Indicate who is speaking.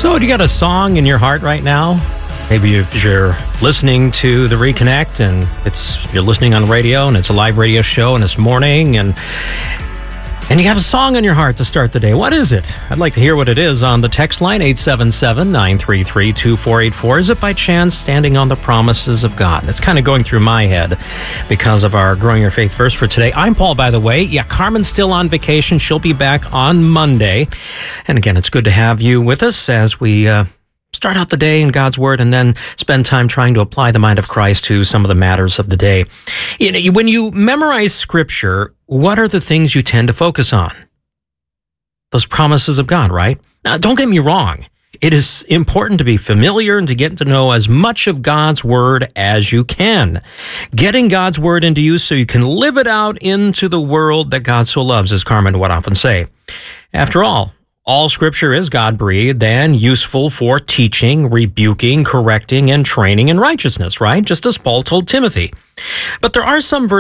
Speaker 1: So, do you got a song in your heart right now? Maybe if you're listening to the Reconnect and you're listening on radio and it's a live radio show and it's morning and you have a song in your heart to start the day. What is it? I'd like to hear what it is on the text line, 877-933-2484. Is it by chance standing on the promises of God? That's kind of going through my head because of our Growing Your Faith verse for today. I'm Paul, by the way. Yeah, Carmen's still on vacation. She'll be back on Monday. And again, it's good to have you with us as we start out the day in God's Word and then spend time trying to apply the mind of Christ to some of the matters of the day. You know, when you memorize Scripture, what are the things you tend to focus on? Those promises of God, right? Now, don't get me wrong. It is important to be familiar and to get to know as much of God's Word as you can. Getting God's Word into you so you can live it out into the world that God so loves, as Carmen would often say. After all Scripture is God-breathed and useful for teaching, rebuking, correcting, and training in righteousness, right? Just as Paul told Timothy. But there are some verses